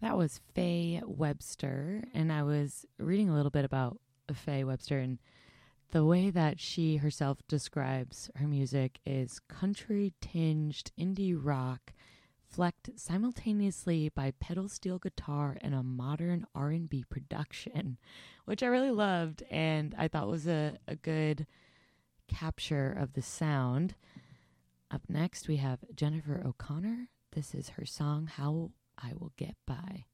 That was Faye Webster, and I was reading a little bit about Faye Webster, and the way that she herself describes her music is country tinged indie rock, flecked simultaneously by pedal steel guitar and a modern R&B production, which I really loved and I thought was a good capture of the sound. Up next, we have Jennifer O'Connor. This is her song, How I Will Get By.